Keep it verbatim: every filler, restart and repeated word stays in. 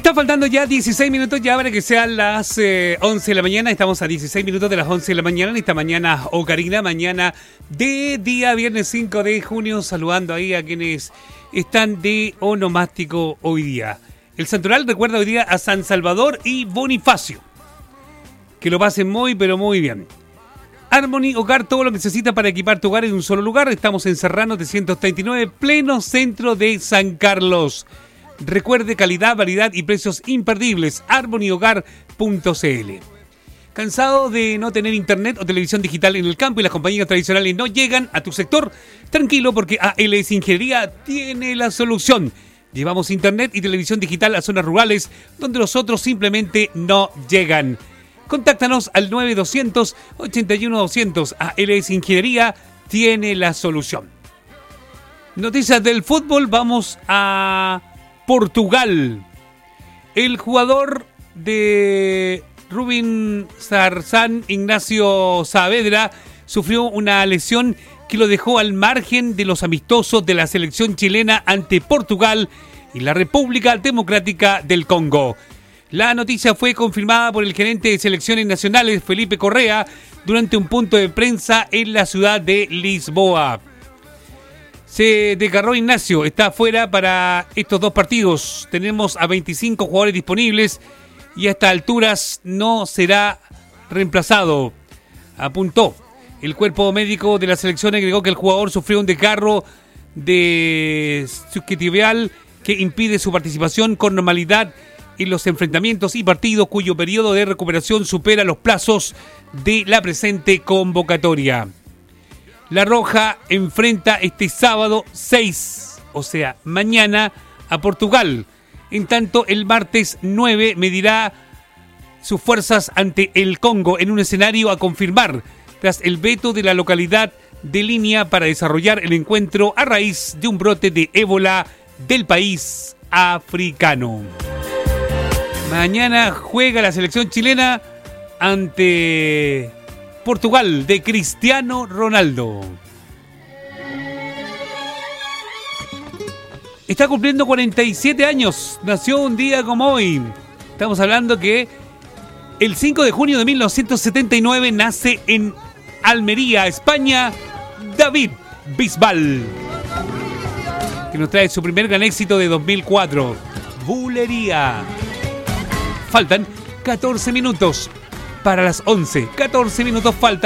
Está faltando ya dieciséis minutos ya para que sean las eh, once de la mañana. Estamos a dieciséis minutos de las once de la mañana en esta mañana ocarina, mañana de día viernes cinco de junio, saludando ahí a quienes están de onomástico hoy día. El Santoral recuerda hoy día a San Salvador y Bonifacio. Que lo pasen muy, pero muy bien. Harmony Hogar, todo lo que necesitas para equipar tu hogar en un solo lugar. Estamos en Serrano trescientos treinta y nueve, pleno centro de San Carlos. Recuerde calidad, variedad y precios imperdibles. harmony hogar punto c l. ¿Cansado de no tener internet o televisión digital en el campo y las compañías tradicionales no llegan a tu sector? Tranquilo, porque A L S Ingeniería tiene la solución. Llevamos internet y televisión digital a zonas rurales donde los otros simplemente no llegan. Contáctanos al nueve doscientos, ochenta y uno doscientos. A L S Ingeniería tiene la solución. Noticias del fútbol, vamos a Portugal. El jugador de Rubin Zarzán, Ignacio Saavedra, sufrió una lesión que lo dejó al margen de los amistosos de la selección chilena ante Portugal y la República Democrática del Congo. La noticia fue confirmada por el gerente de selecciones nacionales, Felipe Correa, durante un punto de prensa en la ciudad de Lisboa. Se desgarró Ignacio, está fuera para estos dos partidos. Tenemos a veinticinco jugadores disponibles y a estas alturas no será reemplazado, apuntó. El cuerpo médico de la selección agregó que el jugador sufrió un desgarro de isquiotibial que impide su participación con normalidad en los enfrentamientos y partidos cuyo periodo de recuperación supera los plazos de la presente convocatoria. La Roja enfrenta este sábado seis, o sea, mañana, a Portugal. En tanto, el martes nueve medirá sus fuerzas ante el Congo en un escenario a confirmar, tras el veto de la localidad de Línea para desarrollar el encuentro a raíz de un brote de ébola del país africano. Mañana juega la selección chilena ante Portugal de Cristiano Ronaldo. Está cumpliendo cuarenta y siete años. Nació un día como hoy. Estamos hablando que el cinco de junio de mil novecientos setenta y nueve nace en Almería, España, David Bisbal, que nos trae su primer gran éxito de dos mil cuatro, Bulería. Faltan catorce minutos para las once. catorce minutos faltan.